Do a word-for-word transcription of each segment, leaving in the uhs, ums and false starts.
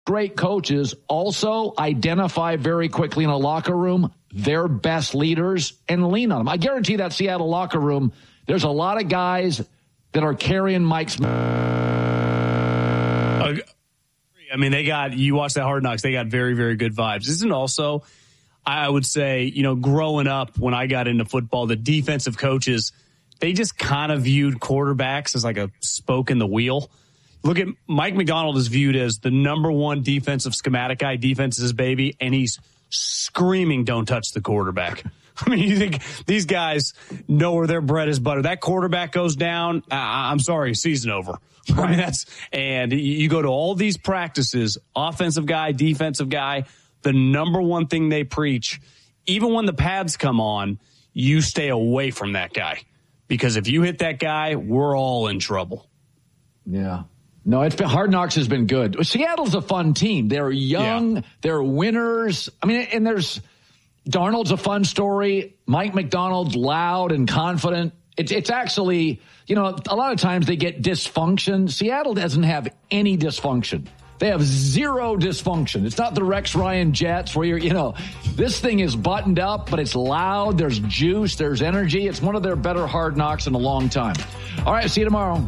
Great coaches also identify very quickly in a locker room their best leaders and lean on them. I guarantee that Seattle locker room, there's a lot of guys that are carrying Mike's. Uh, I mean, they got, you watch that Hard Knocks, they got very, very good vibes. Isn't also, I would say, you know, growing up when I got into football, the defensive coaches, they just kind of viewed quarterbacks as like a spoke in the wheel. Look at Mike Macdonald is viewed as the number one defensive schematic guy. Defense is his baby, and he's screaming, don't touch the quarterback. I mean, you think these guys know where their bread is buttered. That quarterback goes down, uh, I'm sorry, season over. I mean, that's, and you go to all these practices, offensive guy, defensive guy, the number one thing they preach, even when the pads come on, you stay away from that guy. Because if you hit that guy, we're all in trouble. Yeah. No, it's been, Hard Knocks has been good. Seattle's a fun team. They're young. Yeah. They're winners. I mean, and there's Darnold's a fun story. Mike Macdonald's loud and confident. It's, it's actually, you know, a lot of times they get dysfunction. Seattle doesn't have any dysfunction. They have zero dysfunction. It's not the Rex Ryan Jets where you're, you know, this thing is buttoned up, but it's loud. There's juice. There's energy. It's one of their better Hard Knocks in a long time. All right. See you tomorrow.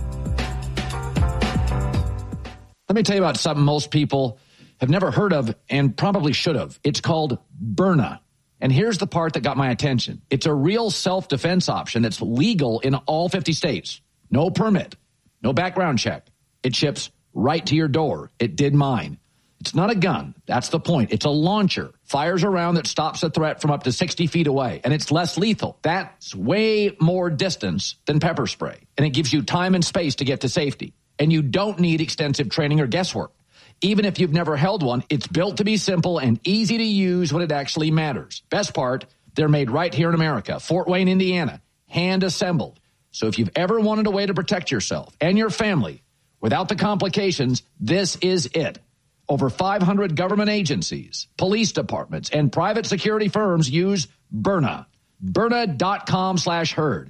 Let me tell you about something most people have never heard of and probably should have. It's called Byrna. And here's the part that got my attention. It's a real self-defense option that's legal in all fifty states. No permit, no background check. It ships right to your door. It did mine. It's not a gun. That's the point. It's a launcher. Fires a round that stops a threat from up to sixty feet away. And it's less lethal. That's way more distance than pepper spray. And it gives you time and space to get to safety. And you don't need extensive training or guesswork. Even if you've never held one, it's built to be simple and easy to use when it actually matters. Best part, they're made right here in America, Fort Wayne, Indiana, hand assembled. So if you've ever wanted a way to protect yourself and your family without the complications, this is it. Over five hundred government agencies, police departments, and private security firms use Byrna. Byrna.com slash herd.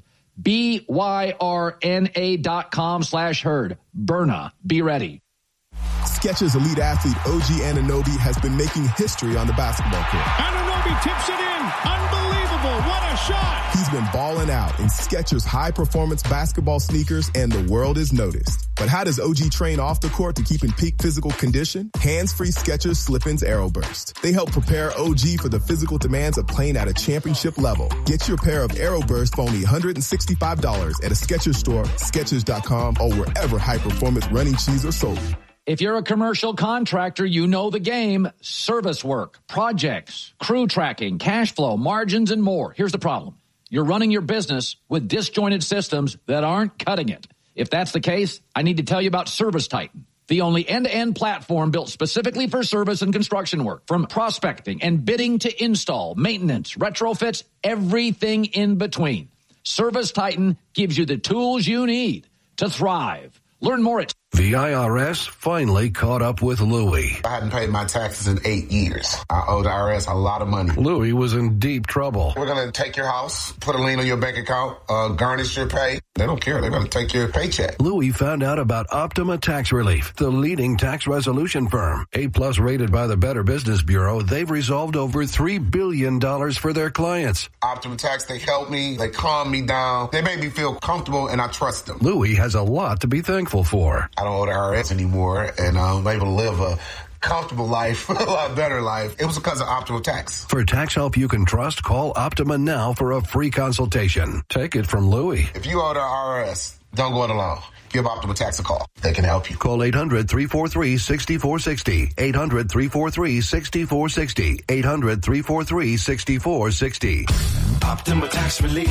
B Y R N A dot com slash herd. Byrna. Be ready. Skechers elite athlete O G Anunoby has been making history on the basketball court. Anunoby tips it in. Unbelievable. What a shot. He's been balling out in Skechers high-performance basketball sneakers, and the world is noticed. But how does O G train off the court to keep in peak physical condition? Hands-free Skechers Slip-ins Aeroburst. They help prepare O G for the physical demands of playing at a championship level. Get your pair of Aeroburst for only one hundred sixty-five dollars at a Skechers store, Skechers dot com, or wherever high-performance running shoes are sold. If you're a commercial contractor, you know the game. Service work, projects, crew tracking, cash flow, margins, and more. Here's the problem. You're running your business with disjointed systems that aren't cutting it. If that's the case, I need to tell you about ServiceTitan, the only end-to-end platform built specifically for service and construction work. From prospecting and bidding to install, maintenance, retrofits, everything in between. ServiceTitan gives you the tools you need to thrive. Learn more at The I R S finally caught up with Louie. I hadn't paid my taxes in eight years. I owe the I R S a lot of money. Louie was in deep trouble. We're going to take your house, put a lien on your bank account, uh, garnish your pay. They don't care. They're going to take your paycheck. Louie found out about Optima Tax Relief, the leading tax resolution firm. A-plus rated by the Better Business Bureau, they've resolved over three billion dollars for their clients. Optima Tax, they help me. They calm me down. They make me feel comfortable, and I trust them. Louie has a lot to be thankful for. I don't owe the I R S anymore, and I'm able to live a comfortable life, a lot better life. It was because of Optima Tax. For tax help you can trust, call Optima now for a free consultation. Take it from Louie. If you owe the I R S, don't go it alone. Give Optima Tax a call. They can help you. Call eight hundred, three four three, six four six zero. eight hundred, three four three, six four six zero. eight hundred, three four three, six four six zero. Optima Tax Relief.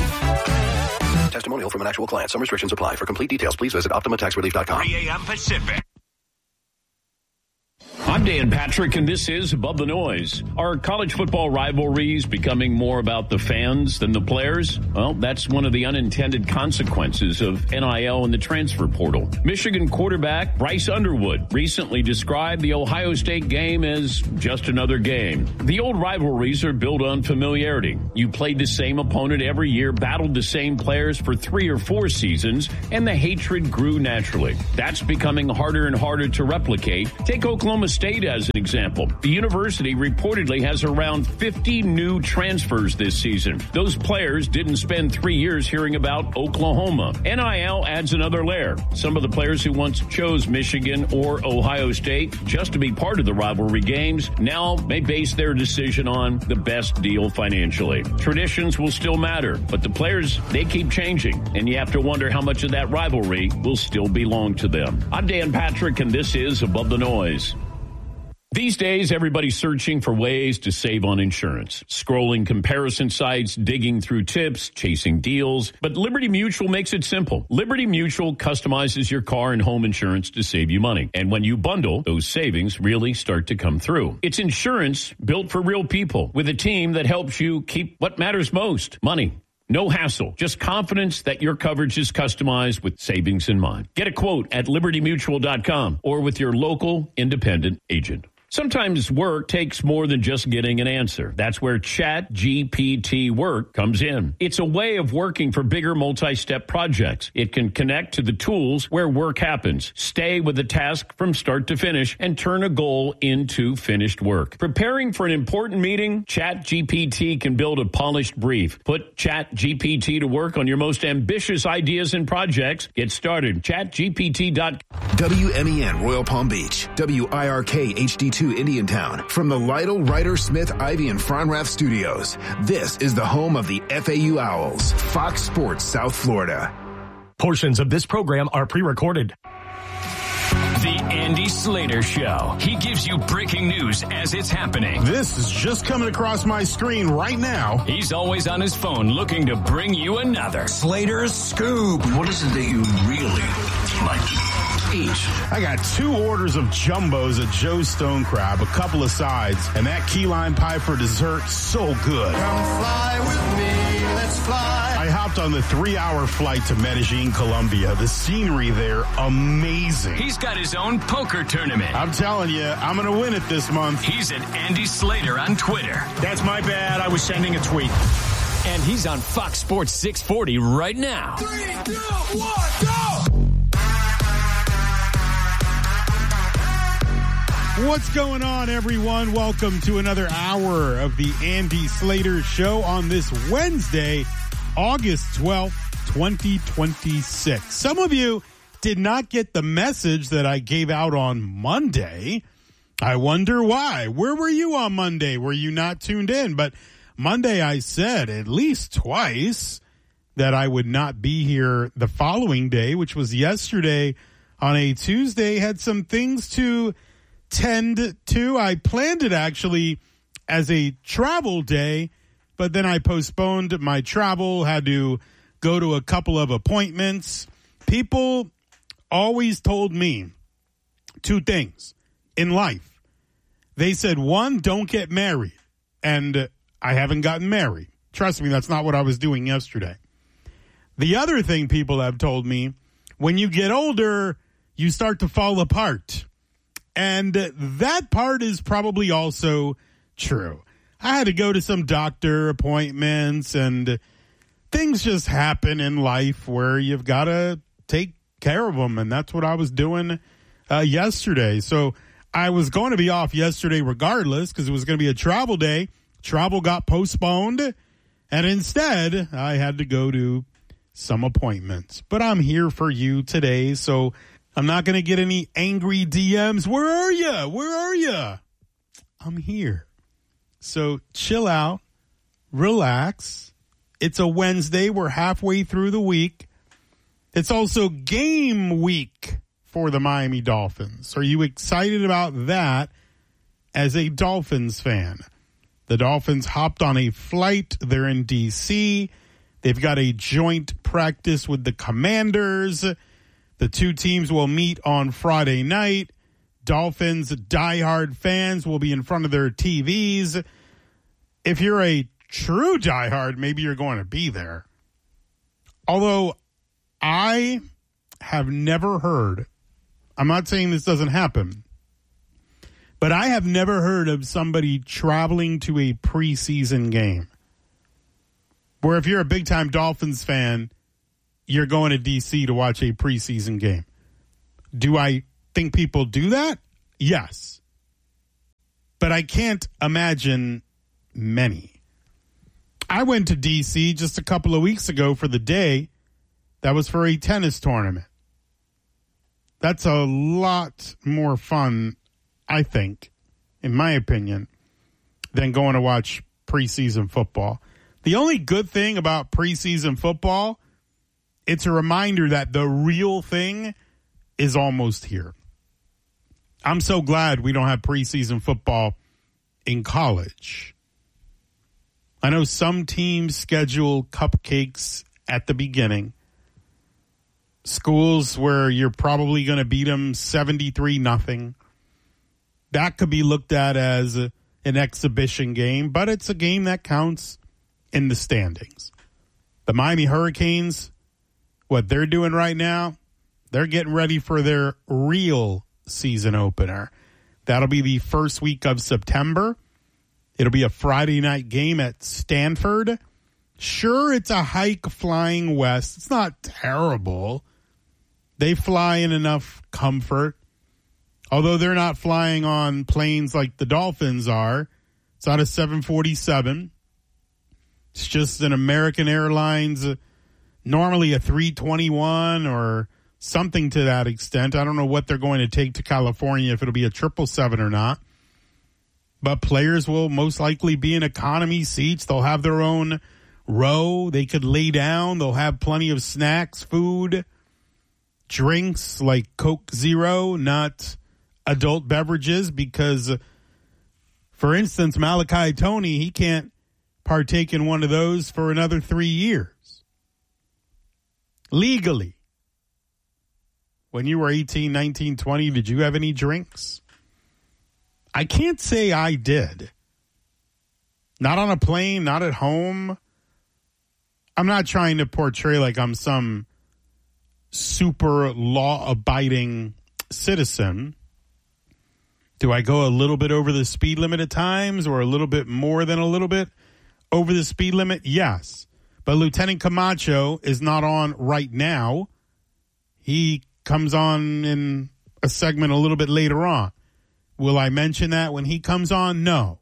Testimonial from an actual client. Some restrictions apply. For complete details, please visit Optima Tax Relief dot com. three a.m. Pacific. I'm Dan Patrick, and this is Above the Noise. Are college football rivalries becoming more about the fans than the players? Well, that's one of the unintended consequences of N I L and the transfer portal. Michigan quarterback Bryce Underwood recently described the Ohio State game as just another game. The old rivalries are built on familiarity. You played the same opponent every year, battled the same players for three or four seasons, and the hatred grew naturally. That's becoming harder and harder to replicate. Take Oklahoma State State as an example. The university reportedly has around fifty new transfers this season. Those players didn't spend three years hearing about Oklahoma. N I L adds another layer. Some of the players who once chose Michigan or Ohio State just to be part of the rivalry games now may base their decision on the best deal financially. Traditions will still matter, but the players, they keep changing, and you have to wonder how much of that rivalry will still belong to them. I'm Dan Patrick, and this is Above the Noise. These days, everybody's searching for ways to save on insurance. Scrolling comparison sites, digging through tips, chasing deals. But Liberty Mutual makes it simple. Liberty Mutual customizes your car and home insurance to save you money. And when you bundle, those savings really start to come through. It's insurance built for real people with a team that helps you keep what matters most, money. No hassle, just confidence that your coverage is customized with savings in mind. Get a quote at liberty mutual dot com or with your local independent agent. Sometimes work takes more than just getting an answer. That's where Chat G P T Work comes in. It's a way of working for bigger multi-step projects. It can connect to the tools where work happens, stay with the task from start to finish, and turn a goal into finished work. Preparing for an important meeting, Chat G P T can build a polished brief. Put Chat G P T to work on your most ambitious ideas and projects. Get started. chat G P T dot com. W M E N Royal Palm Beach, W I R K H D two Indiantown. From the Lytle, Ryder, Smith, Ivy, and Fronrath studios, this is the home of the F A U Owls, Fox Sports South Florida. Portions of this program are pre-recorded. The Andy Slater Show. He gives you breaking news as it's happening. This is just coming across my screen right now. He's always on his phone looking to bring you another Slater's Scoop. What is it that you really like to eat? I got two orders of jumbos at Joe's Stone Crab, a couple of sides, and that key lime pie for dessert, so good. Come fly with me, let's fly. I hopped on the three-hour flight to Medellin, Colombia. The scenery there, amazing. He's got his own poker tournament. I'm telling you, I'm going to win it this month. He's at Andy Slater on Twitter. That's my bad. I was sending a tweet. And he's on Fox Sports six forty right now. Three, two, one, go! What's going on, everyone? Welcome to another hour of the Andy Slater Show on this Wednesday, August twelfth, twenty twenty-six. Some of you did not get the message that I gave out on Monday. I wonder why. Where were you on Monday? Were you not tuned in? But Monday I said at least twice that I would not be here the following day, which was yesterday on a Tuesday. Had some things to tend to. I planned it actually as a travel day, but then I postponed my travel, had to go to a couple of appointments. People always told me two things in life. They said, one, don't get married. And I haven't gotten married. Trust me, that's not what I was doing yesterday. The other thing people have told me, when you get older, you start to fall apart. And that part is probably also true. I had to go to some doctor appointments, and things just happen in life where you've got to take care of them. And that's what I was doing uh, yesterday. So I was going to be off yesterday regardless because it was going to be a travel day. Travel got postponed, and instead I had to go to some appointments. But I'm here for you today, so I'm not going to get any angry D Ms. Where are you? Where are you? I'm here. So chill out, relax. It's a Wednesday. We're halfway through the week. It's also game week for the Miami Dolphins. Are you excited about that as a Dolphins fan? The Dolphins hopped on a flight. They're in D C. They've got a joint practice with the Commanders. The two teams will meet on Friday night. Dolphins diehard fans will be in front of their T Vs. If you're a true diehard, maybe you're going to be there. Although I have never heard, I'm not saying this doesn't happen, but I have never heard of somebody traveling to a preseason game where if you're a big-time Dolphins fan, you're going to D C to watch a preseason game. Do I think people do that? Yes. but I can't imagine many. I went to D C just a couple of weeks ago for the day. That was for a tennis tournament. That's a lot more fun, I think, in my opinion, than going to watch preseason football. The only good thing about preseason football, it's a reminder that the real thing is almost here. I'm so glad we don't have preseason football in college. I know some teams schedule cupcakes at the beginning. Schools where you're probably going to beat them seventy-three nothing. That could be looked at as a, an exhibition game, but it's a game that counts in the standings. The Miami Hurricanes, what they're doing right now, they're getting ready for their real season opener. That'll be the first week of September. It'll be a Friday night game at Stanford. Sure, it's a hike flying west. It's not terrible. They fly in enough comfort. Although they're not flying on planes like the Dolphins are. It's not a seven forty-seven. It's just an American Airlines, uh, normally a three twenty-one or something to that extent. I don't know what they're going to take to California, if it'll be a triple seven or not. But players will most likely be in economy seats. They'll have their own row. They could lay down. They'll have plenty of snacks, food, drinks like Coke Zero, not adult beverages, because, for instance, Malachi Tony, he can't partake in one of those for another three years. Legally. When you were eighteen, nineteen, twenty, did you have any drinks? I can't say I did. Not on a plane, not at home. I'm not trying to portray like I'm some super law-abiding citizen. Do I go a little bit over the speed limit at times, or a little bit more than a little bit over the speed limit? Yes. But Lieutenant Camacho is not on right now. He comes on in a segment a little bit later on. Will I mention that when he comes on? No.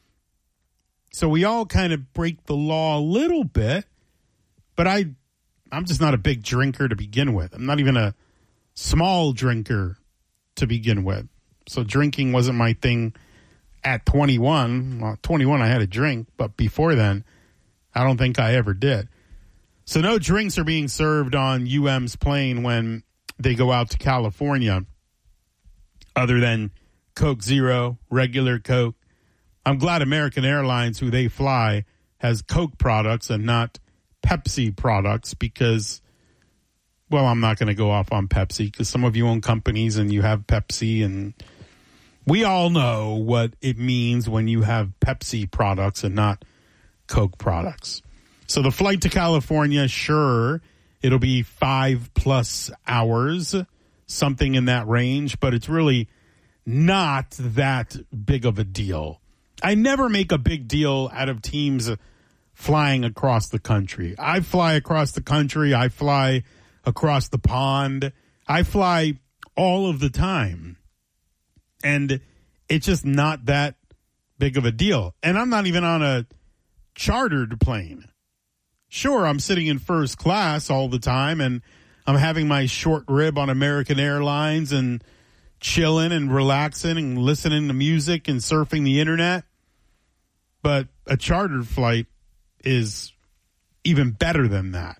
So we all kind of break the law a little bit, but I, I'm just not a big drinker to begin with. I'm not even a small drinker to begin with. So drinking wasn't my thing at twenty-one. Well, twenty-one, I had a drink, but before then, I don't think I ever did. So no drinks are being served on U M's plane when they go out to California, other than Coke Zero, regular Coke. I'm glad American Airlines, who they fly, has Coke products and not Pepsi products, because, well, I'm not going to go off on Pepsi because some of you own companies and you have Pepsi, and we all know what it means when you have Pepsi products and not Coke products. So the flight to California, sure, it'll be five plus hours, something in that range, but it's really not that big of a deal. I never make a big deal out of teams flying across the country. I fly across the country. I fly across the pond. I fly all of the time. And it's just not that big of a deal. And I'm not even on a chartered plane. Sure, I'm sitting in first class all the time, and I'm having my short rib on American Airlines and chilling and relaxing and listening to music and surfing the internet. But a chartered flight is even better than that.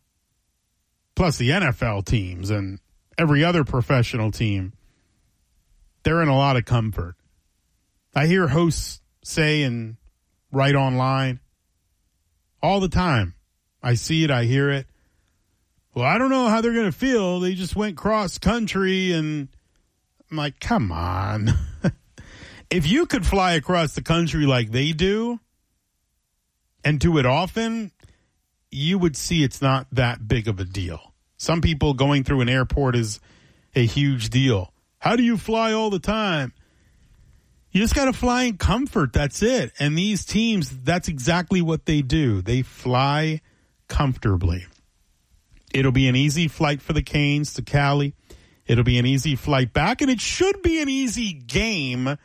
Plus the N F L teams and every other professional team, they're in a lot of comfort. I hear hosts say and write online all the time. I see it, I hear it. Well, I don't know how they're going to feel. They just went cross country, and I'm like, come on. If you could fly across the country like they do and do it often, you would see it's not that big of a deal. Some people going through an airport is a huge deal. How do you fly all the time? You just got to fly in comfort. That's it. And these teams, that's exactly what they do. They fly comfortably. It'll be an easy flight for the Canes to Cali. It'll be an easy flight back, and it should be an easy game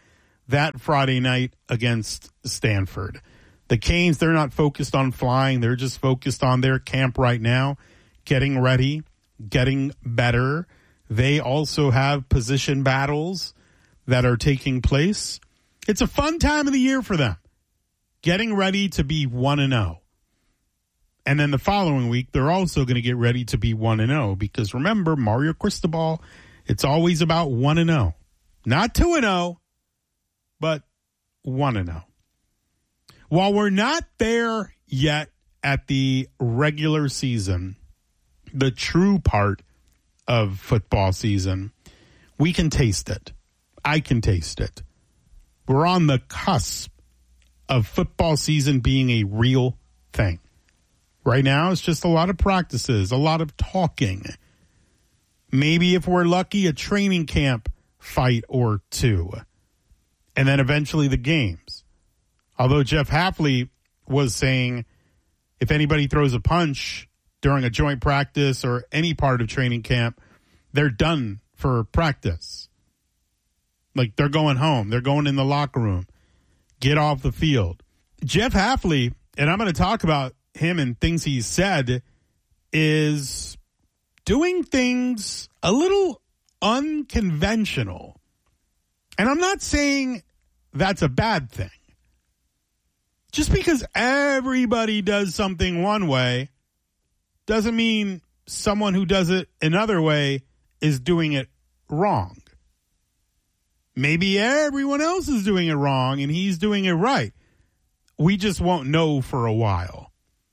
that Friday night against Stanford. The Canes, they're not focused on flying. They're just focused on their camp right now, getting ready, getting better. They also have position battles that are taking place. It's a fun time of the year for them, getting ready to be one and oh. And then the following week, they're also going to get ready to be one and oh because remember, Mario Cristobal, it's always about one and oh. Not two and oh, but one and oh. While we're not there yet at the regular season, the true part of football season, we can taste it. I can taste it. We're on the cusp of football season being a real thing. Right now, it's just a lot of practices, a lot of talking. Maybe if we're lucky, a training camp fight or two. And then eventually the games. Although Jeff Hafley was saying if anybody throws a punch during a joint practice or any part of training camp, they're done for practice. Like they're going home. They're going in the locker room. Get off the field. Jeff Hafley, and I'm going to talk about him and things he's said, is doing things a little unconventional. And I'm not saying that's a bad thing. Just because everybody does something one way doesn't mean someone who does it another way is doing it wrong. Maybe everyone else is doing it wrong and he's doing it right. We just won't know for a while.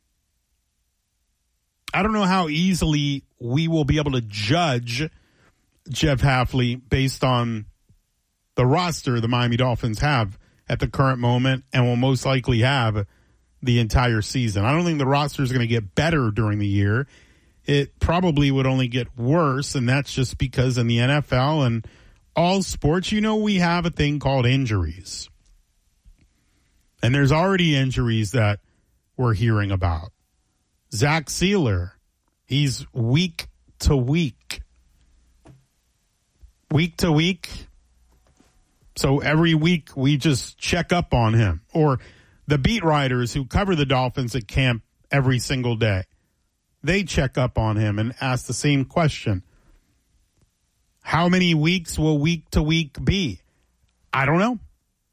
I don't know how easily we will be able to judge Jeff Hafley based on the roster the Miami Dolphins have at the current moment and will most likely have the entire season. I don't think the roster is going to get better during the year. It probably would only get worse, and that's just because in the N F L and all sports, you know, we have a thing called injuries. And there's already injuries that we're hearing about. Zach Sealer, he's week to week. Week to week. So every week we just check up on him. Or the beat writers who cover the Dolphins at camp every single day, they check up on him and ask the same question. How many weeks will week to week be? I don't know.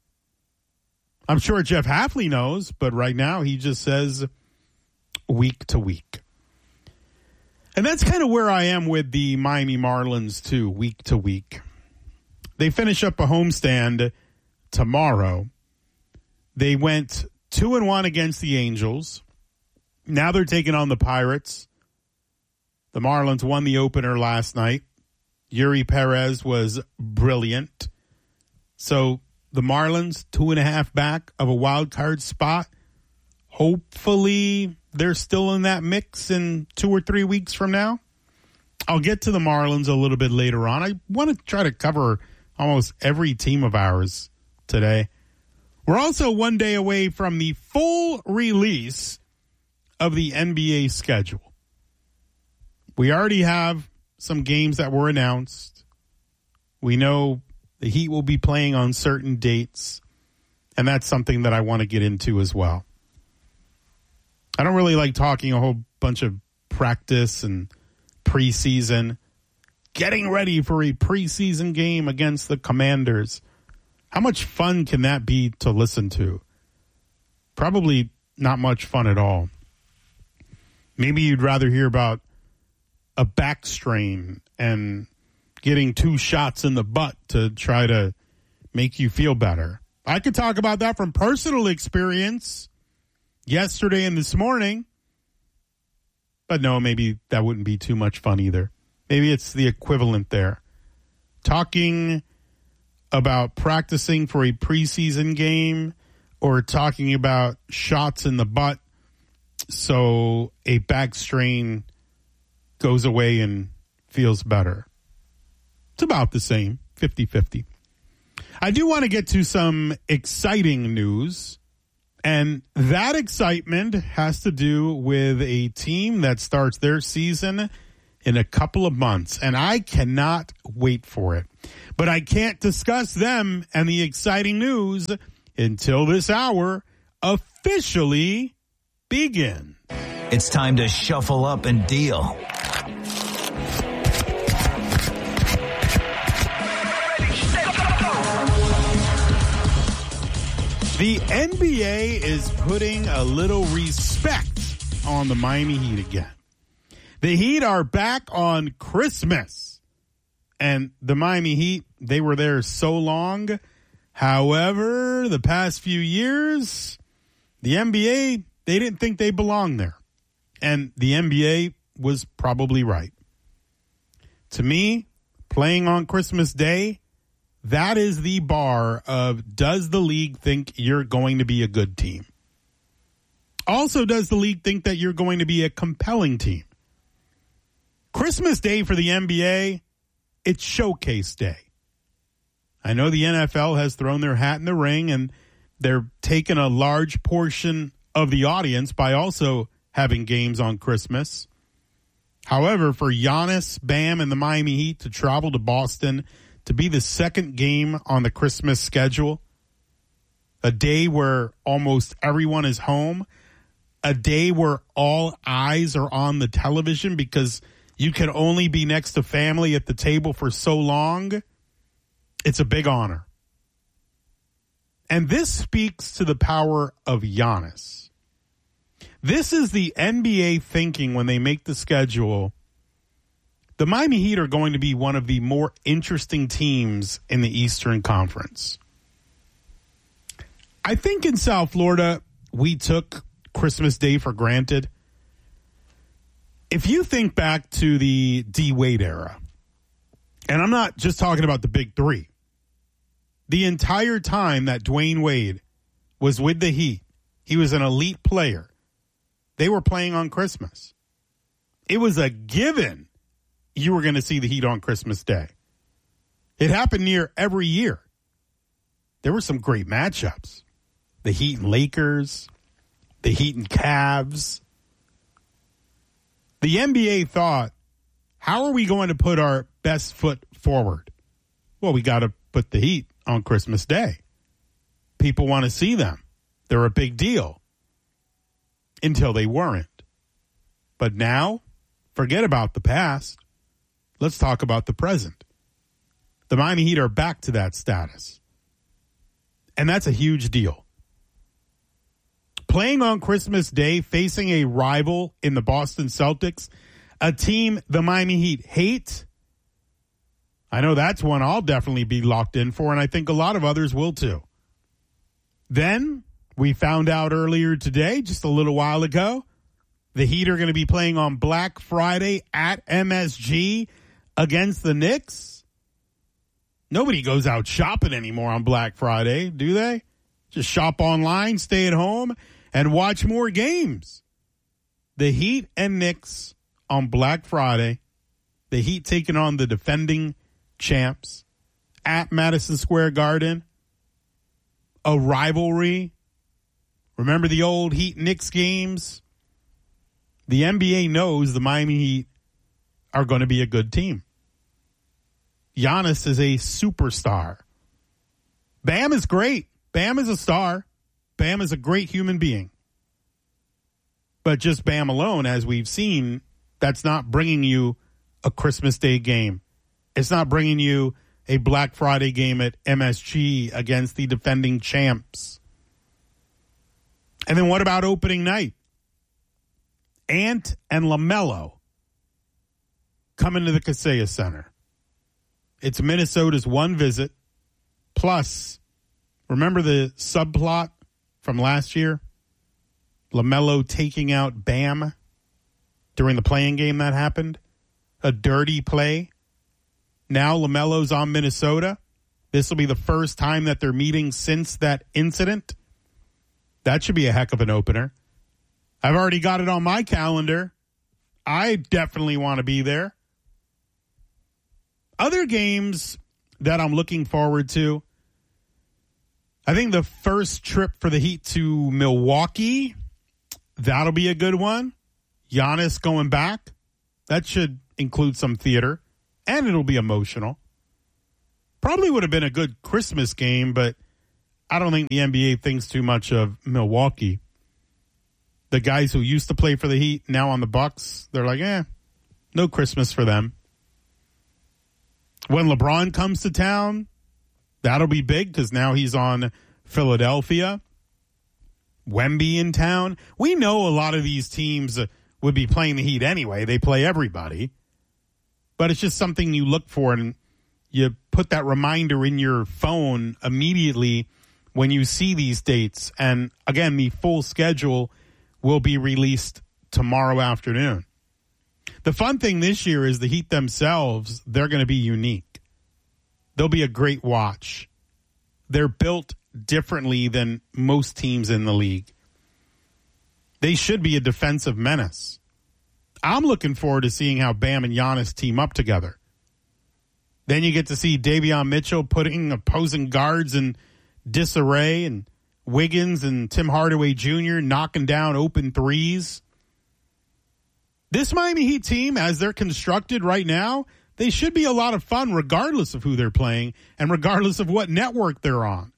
I'm sure Jeff Hafley knows, but right now he just says week to week. And that's kind of where I am with the Miami Marlins too, week to week. They finish up a homestand tomorrow. They went two and one against the Angels. Now they're taking on the Pirates. The Marlins won the opener last night. Yuri Perez was brilliant. So the Marlins, two and a half back of a wild card spot. Hopefully they're still in that mix in two or three weeks from now. I'll get to the Marlins a little bit later on. I want to try to cover almost every team of ours today. We're also one day away from the full release of the N B A schedule. We already have some games that were announced. We know the Heat will be playing on certain dates, and that's something that I want to get into as well. I don't really like talking a whole bunch of practice and preseason. Getting ready for a preseason game against the Commanders. How much fun can that be to listen to? Probably not much fun at all. Maybe you'd rather hear about a back strain and getting two shots in the butt to try to make you feel better. I could talk about that from personal experience yesterday and this morning. But no, maybe that wouldn't be too much fun either. Maybe it's the equivalent there. Talking about practicing for a preseason game or talking about shots in the butt so a back strain goes away and feels better. It's about the same, fifty-fifty. I do want to get to some exciting news, and that excitement has to do with a team that starts their season in a couple of months, and I cannot wait for it. But I can't discuss them and the exciting news until this hour officially begins. It's time to shuffle up and deal. The N B A is putting a little respect on the Miami Heat again. The Heat are back on Christmas. And the Miami Heat, they were there so long. However, the past few years, the N B A, they didn't think they belonged there. And the N B A was probably right. To me, playing on Christmas Day, that is the bar of, does the league think you're going to be a good team? Also, does the league think that you're going to be a compelling team? Christmas Day for the N B A, it's showcase day. I know the N F L has thrown their hat in the ring, and they're taking a large portion of the audience by also having games on Christmas. However, for Giannis, Bam, and the Miami Heat to travel to Boston to be the second game on the Christmas schedule, a day where almost everyone is home, a day where all eyes are on the television because you can only be next to family at the table for so long, it's a big honor. And this speaks to the power of Giannis. This is the N B A thinking when they make the schedule. The Miami Heat are going to be one of the more interesting teams in the Eastern Conference. I think in South Florida, we took Christmas Day for granted. If you think back to the D-Wade era, and I'm not just talking about the big three, the entire time that Dwayne Wade was with the Heat, he was an elite player. They were playing on Christmas. It was a given you were going to see the Heat on Christmas Day. It happened near every year. There were some great matchups. The Heat and Lakers, the Heat and Cavs. The N B A thought, how are we going to put our best foot forward? Well, we got to put the Heat on Christmas Day. People want to see them. They're a big deal. Until they weren't. But now, forget about the past. Let's talk about the present. The Miami Heat are back to that status. And that's a huge deal. Playing on Christmas Day, facing a rival in the Boston Celtics, a team the Miami Heat hate, I know that's one I'll definitely be locked in for, and I think a lot of others will too. Then, we found out earlier today, just a little while ago, the Heat are going to be playing on Black Friday at M S G against the Knicks. Nobody goes out shopping anymore on Black Friday, do they? Just shop online, stay at home, and watch more games. The Heat and Knicks on Black Friday. The Heat taking on the defending champs at Madison Square Garden. A rivalry. Remember the old Heat-Knicks games? The N B A knows the Miami Heat are going to be a good team. Giannis is a superstar. Bam is great. Bam is a star. Bam is a great human being. But just Bam alone, as we've seen, that's not bringing you a Christmas Day game. It's not bringing you a Black Friday game at M S G against the defending champs. And then what about opening night? Ant and LaMelo coming to the Kaseya Center. It's Minnesota's one visit. Plus, remember the subplot from last year? LaMelo taking out Bam during the playing game that happened. A dirty play. Now LaMelo's on Minnesota. This will be the first time that they're meeting since that incident. That should be a heck of an opener. I've already got it on my calendar. I definitely want to be there. Other games that I'm looking forward to. I think the first trip for the Heat to Milwaukee, that'll be a good one. Giannis going back. That should include some theater, and it'll be emotional. Probably would have been a good Christmas game, but I don't think the N B A thinks too much of Milwaukee. The guys who used to play for the Heat, now on the Bucks, they're like, eh, no Christmas for them. When LeBron comes to town, that'll be big because now he's on Philadelphia. Wemby in town. We know a lot of these teams would be playing the Heat anyway. They play everybody. But it's just something you look for, and you put that reminder in your phone immediately when you see these dates. And again, the full schedule will be released tomorrow afternoon. The fun thing this year is the Heat themselves, they're going to be unique. They'll be a great watch. They're built differently than most teams in the league. They should be a defensive menace. I'm looking forward to seeing how Bam and Giannis team up together. Then you get to see Davion Mitchell putting opposing guards in disarray, and Wiggins and Tim Hardaway Junior knocking down open threes. This Miami Heat team, as they're constructed right now, they should be a lot of fun regardless of who they're playing and regardless of what network they're on.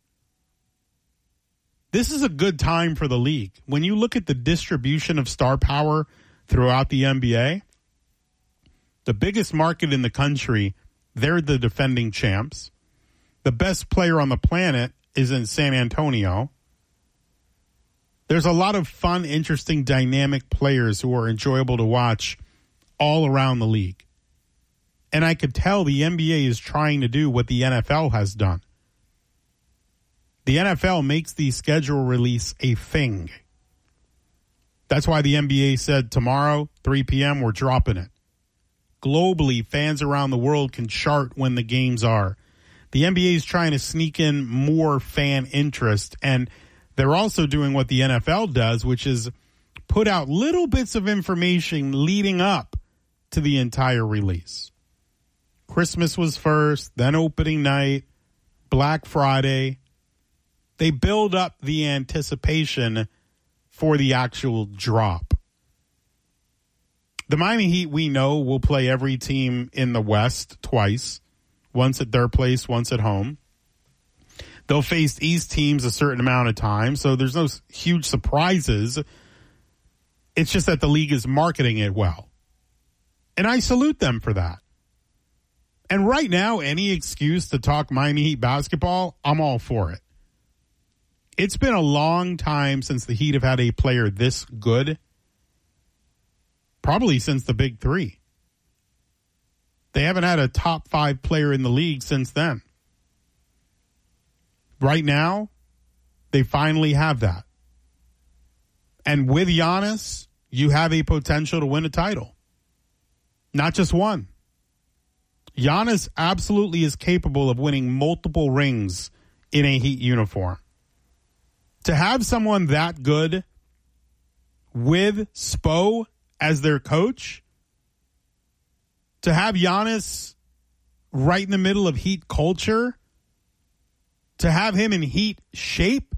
This is a good time for the league. When you look at the distribution of star power throughout the N B A, the biggest market in the country, they're the defending champs. The best player on the planet is in San Antonio. There's a lot of fun, interesting, dynamic players who are enjoyable to watch all around the league. And I could tell the N B A is trying to do what the N F L has done. The N F L makes the schedule release a thing. That's why the N B A said tomorrow, three p.m., we're dropping it. Globally, fans around the world can chart when the games are. The N B A is trying to sneak in more fan interest, and they're also doing what the N F L does, which is put out little bits of information leading up to the entire release. Christmas was first, then opening night, Black Friday. They build up the anticipation for the actual drop. The Miami Heat, we know, will play every team in the West twice, once at their place, once at home. They'll face East teams a certain amount of time, so there's no huge surprises. It's just that the league is marketing it well. And I salute them for that. And right now, any excuse to talk Miami Heat basketball, I'm all for it. It's been a long time since the Heat have had a player this good. Probably since the Big Three. They haven't had a top five player in the league since then. Right now, they finally have that. And with Giannis, you have a potential to win a title. Not just one. Giannis absolutely is capable of winning multiple rings in a Heat uniform. To have someone that good with Spo as their coach, to have Giannis right in the middle of Heat culture, to have him in Heat shape,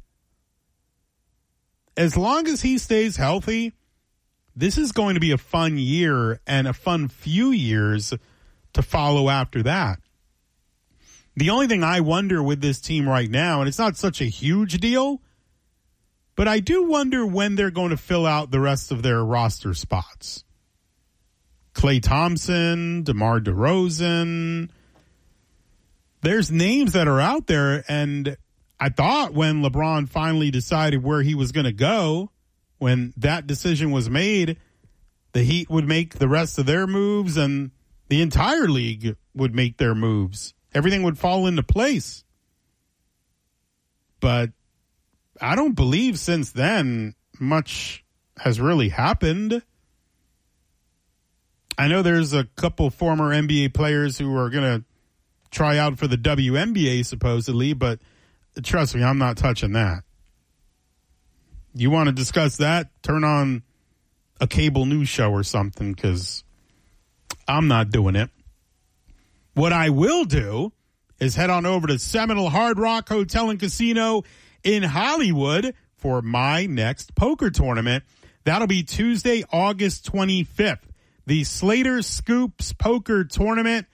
as long as he stays healthy, this is going to be a fun year and a fun few years to follow after that. The only thing I wonder with this team right now, and it's not such a huge deal, but I do wonder when they're going to fill out the rest of their roster spots. Klay Thompson, DeMar DeRozan. There's names that are out there, and I thought when LeBron finally decided where he was going to go, when that decision was made, the Heat would make the rest of their moves and the entire league would make their moves. Everything would fall into place. But I don't believe since then much has really happened. I know there's a couple former N B A players who are going to try out for the W N B A supposedly, but trust me, I'm not touching that. You want to discuss that? Turn on a cable news show or something, because I'm not doing it. What I will do is head on over to Seminole Hard Rock Hotel and Casino in Hollywood for my next poker tournament. That'll be Tuesday, August twenty-fifth. the Slater Scoops Poker Tournament.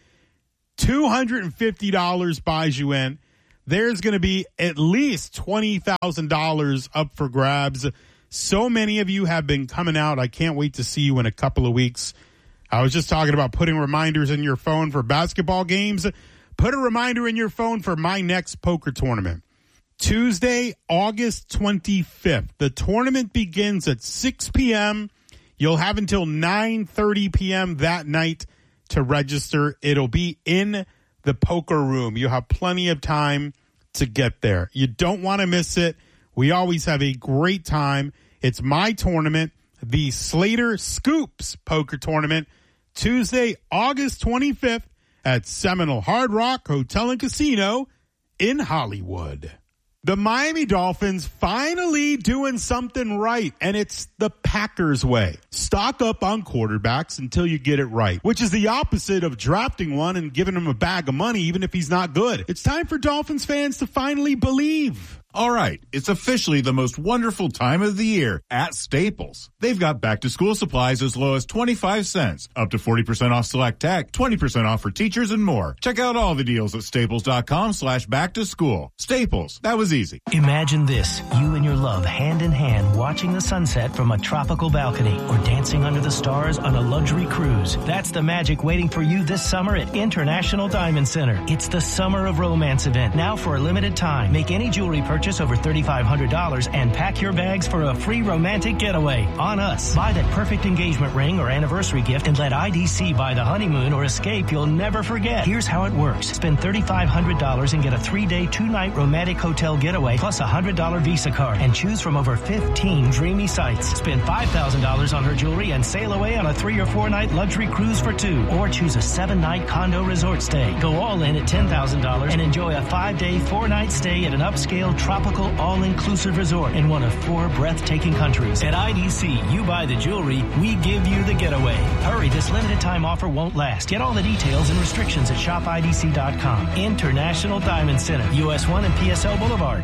two hundred fifty dollars buys you in. There's going to be at least twenty thousand dollars up for grabs. So many of you have been coming out. I can't wait to see you in a couple of weeks. I was just talking about putting reminders in your phone for basketball games. Put a reminder in your phone for my next poker tournament. Tuesday, August twenty-fifth. The tournament begins at six p.m. You'll have until nine thirty p.m. that night to register. It'll be in the poker room. You have plenty of time to get there. You don't want to miss it. We always have a great time. It's my tournament, the Slater Scoops Poker Tournament, Tuesday, August twenty-fifth at Seminole Hard Rock Hotel and Casino in Hollywood. The Miami Dolphins finally doing something right, and it's the Packers way. Stock up on quarterbacks until you get it right, which is the opposite of drafting one and giving him a bag of money even if he's not good. It's time for Dolphins fans to finally believe. All right, it's officially the most wonderful time of the year at Staples. They've got back-to-school supplies as low as twenty-five cents, up to forty percent off select tech, twenty percent off for teachers, and more. Check out all the deals at staples.com slash back-to-school. Staples, that was easy. Imagine this, you and your love hand-in-hand watching the sunset from a tropical balcony or dancing under the stars on a luxury cruise. That's the magic waiting for you this summer at International Diamond Center. It's the Summer of Romance event, now for a limited time. Make any jewelry purchase Purchase over thirty-five hundred dollars and pack your bags for a free romantic getaway on us. Buy that perfect engagement ring or anniversary gift and let I D C buy the honeymoon or escape you'll never forget. Here's how it works. Spend thirty-five hundred dollars and get a three-day, two-night romantic hotel getaway plus a one hundred dollars Visa card and choose from over fifteen dreamy sites. Spend five thousand dollars on her jewelry and sail away on a three- or four-night luxury cruise for two. Or choose a seven-night condo resort stay. Go all in at ten thousand dollars and enjoy a five-day, four-night stay at an upscale tropical all-inclusive resort in one of four breathtaking countries. At I D C, you buy the jewelry, we give you the getaway. Hurry, this limited time offer won't last. Get all the details and restrictions at shop I D C dot com. International Diamond Center, U S one and P S L Boulevard.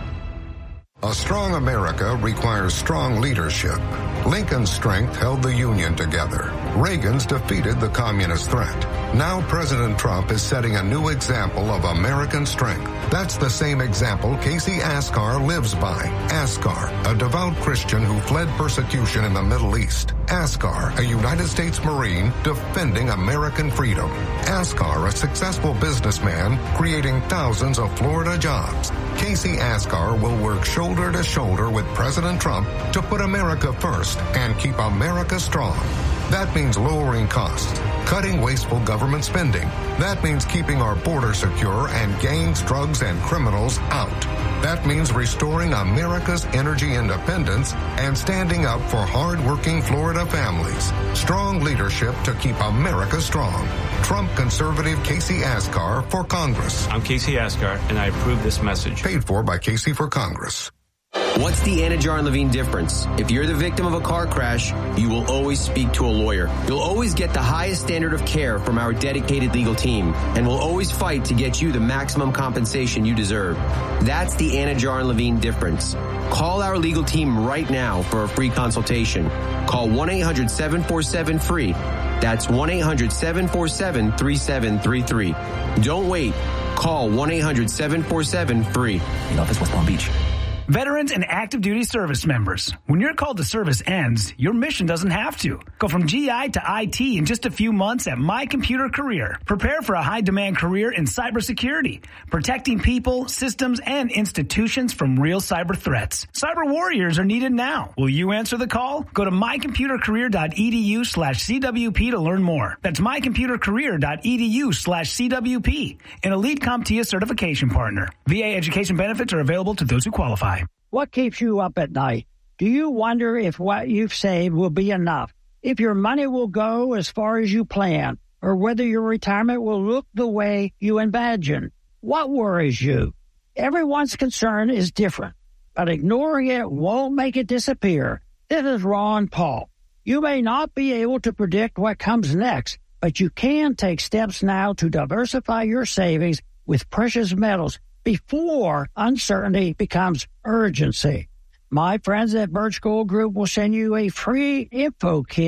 A strong America requires strong leadership. Lincoln's strength held the Union together. Reagan's defeated the communist threat. Now President Trump is setting a new example of American strength. That's the same example Casey Askar lives by. Askar, a devout Christian who fled persecution in the Middle East. Askar, a United States Marine defending American freedom. Askar, a successful businessman creating thousands of Florida jobs. Casey Askar will work shoulder to shoulder with President Trump to put America first and keep America strong. That means lowering costs, cutting wasteful government spending. That means keeping our border secure and gangs, drugs, and criminals out. That means restoring America's energy independence and standing up for hard-working Florida families. Strong leadership to keep America strong. Trump conservative Casey Askar for Congress. I'm Casey Askar, and I approve this message. Paid for by Casey for Congress. What's the Anajar and Levine difference? If you're the victim of a car crash, you will always speak to a lawyer. You'll always get the highest standard of care from our dedicated legal team, and we'll always fight to get you the maximum compensation you deserve. That's the Anajar and Levine difference. Call our legal team right now for a free consultation. Call one eight hundred seven four seven free. That's one eight hundred seven four seven three seven three three. Don't wait. Call one eight hundred seven four seven free. In office, West Palm Beach. Veterans and active duty service members. When your call to service ends, your mission doesn't have to. Go from G I to I T in just a few months at My Computer Career. Prepare for a high-demand career in cybersecurity, protecting people, systems, and institutions from real cyber threats. Cyber warriors are needed now. Will you answer the call? Go to mycomputercareer.edu slash CWP to learn more. That's mycomputercareer.edu slash CWP, an elite CompTIA certification partner. V A education benefits are available to those who qualify. What keeps you up at night? Do you wonder if what you've saved will be enough? If your money will go as far as you plan? Or whether your retirement will look the way you imagine? What worries you? Everyone's concern is different, but ignoring it won't make it disappear. This is Ron Paul. You may not be able to predict what comes next, but you can take steps now to diversify your savings with precious metals before uncertainty becomes urgency. My friends at Birch Gold Group will send you a free info kit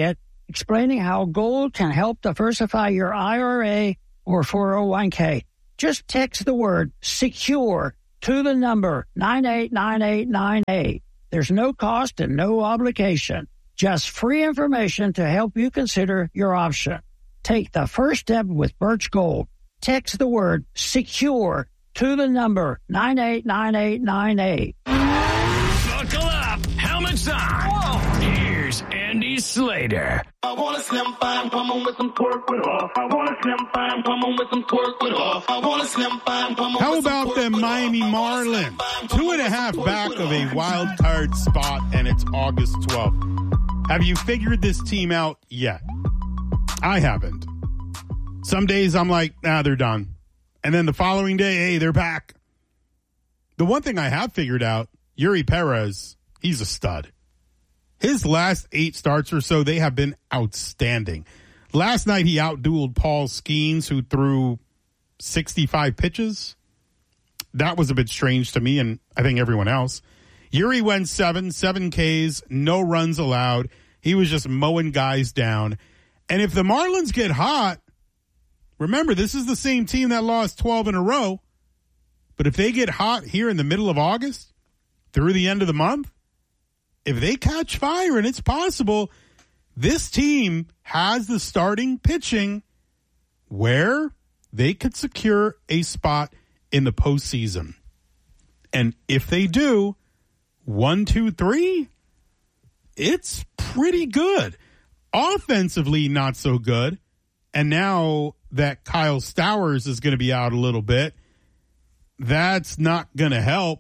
explaining how gold can help diversify your I R A or four oh one k. Just text the word SECURE to the number nine eight nine eight nine eight. There's no cost and no obligation. Just free information to help you consider your option. Take the first step with Birch Gold. Text the word SECURE to the number nine eight nine eight nine eight. Buckle up. Helmets on. Whoa. Here's Andy Slater. I want a slim fine woman with some pork with off. I want a slim fine woman with some pork with off. I want a slim fine woman. How about the Miami Marlins? Two and a half back of a wild card spot, and it's August twelfth. Have you figured this team out yet? I haven't. Some days I'm like, nah, they're done. And then the following day, hey, they're back. The one thing I have figured out, Yuri Perez, he's a stud. His last eight starts or so, they have been outstanding. Last night, he outdueled Paul Skeens, who threw sixty-five pitches. That was a bit strange to me, and I think everyone else. Yuri went seven, seven Ks, no runs allowed. He was just mowing guys down. And if the Marlins get hot, remember, this is the same team that lost twelve in a row. But if they get hot here in the middle of August, through the end of the month, if they catch fire, and it's possible, this team has the starting pitching where they could secure a spot in the postseason. And if they do, one, two, three, it's pretty good. Offensively, not so good. And now that Kyle Stowers is going to be out a little bit, that's not going to help.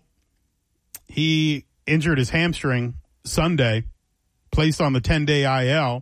He injured his hamstring Sunday, placed on the ten-day I L.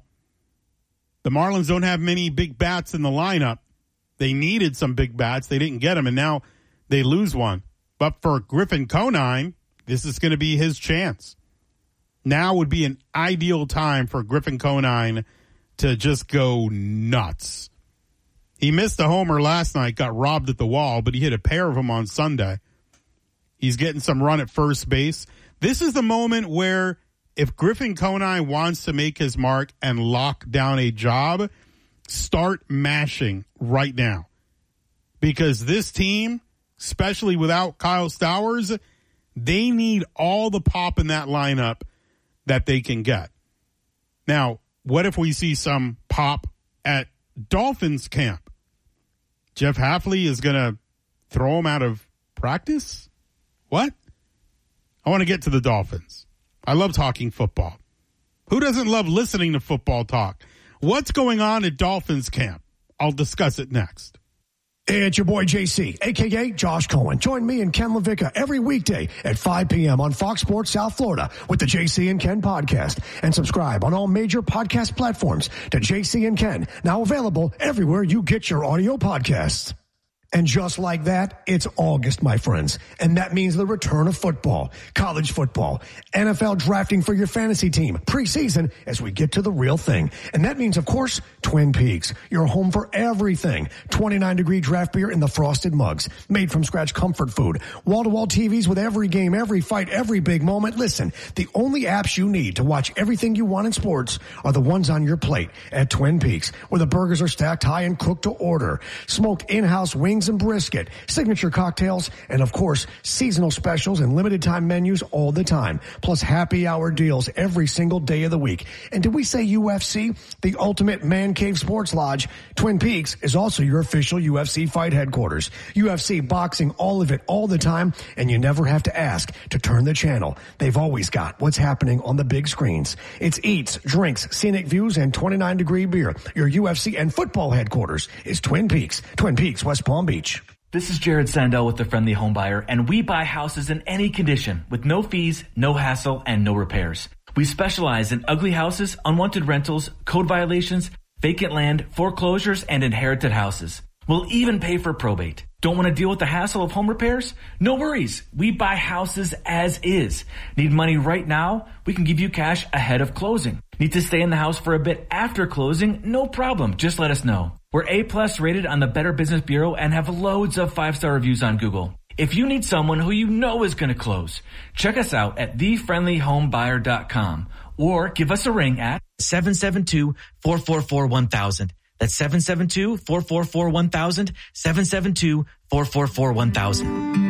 The Marlins don't have many big bats in the lineup. They needed some big bats. They didn't get them, and now they lose one. But for Griffin Conine, this is going to be his chance. Now would be an ideal time for Griffin Conine to just go nuts. He missed a homer last night, got robbed at the wall, but he hit a pair of them on Sunday. He's getting some run at first base. This is the moment where if Griffin Conine wants to make his mark and lock down a job, start mashing right now. Because this team, especially without Kyle Stowers, they need all the pop in that lineup that they can get. Now, what if we see some pop at Dolphins camp? Jeff Hafley is going to throw him out of practice? What? I want to get to the Dolphins. I love talking football. Who doesn't love listening to football talk? What's going on at Dolphins camp? I'll discuss it next. It's your boy J C, a k a. Josh Cohen. Join me and Ken LaVicka every weekday at five p.m. on Fox Sports South Florida with the J C and Ken podcast. And subscribe on all major podcast platforms to J C and Ken, now available everywhere you get your audio podcasts. And just like that, it's August, my friends. And that means the return of football, college football, N F L drafting for your fantasy team, preseason as we get to the real thing. And that means, of course, Twin Peaks, your home for everything. twenty-nine degree draft beer in the frosted mugs, made from scratch comfort food, wall-to-wall T Vs with every game, every fight, every big moment. Listen, the only apps you need to watch everything you want in sports are the ones on your plate at Twin Peaks, where the burgers are stacked high and cooked to order. Smoked in-house wings and brisket, signature cocktails, and of course, seasonal specials and limited time menus all the time, plus happy hour deals every single day of the week. And did we say U F C? The ultimate man cave sports lodge. Twin Peaks is also your official U F C fight headquarters. U F C boxing, all of it, all the time, and you never have to ask to turn the channel. They've always got what's happening on the big screens. It's eats, drinks, scenic views, and twenty-nine degree beer. Your U F C and football headquarters is Twin Peaks. Twin Peaks, West Palm Beach. This is Jared Sandell with The Friendly Home Buyer, and we buy houses in any condition with no fees, no hassle, and no repairs. We specialize in ugly houses, unwanted rentals, code violations, vacant land, foreclosures, and inherited houses. We'll even pay for probate. Don't want to deal with the hassle of home repairs? No worries. We buy houses as is. Need money right now? We can give you cash ahead of closing. Need to stay in the house for a bit after closing? No problem. Just let us know. We're A plus rated on the Better Business Bureau and have loads of five-star reviews on Google. If you need someone who you know is going to close, check us out at the friendly home buyer dot com or give us a ring at seven seven two, four four four, one thousand. That's seven seven two, four four four, one thousand, seven seven two, four four four, one thousand.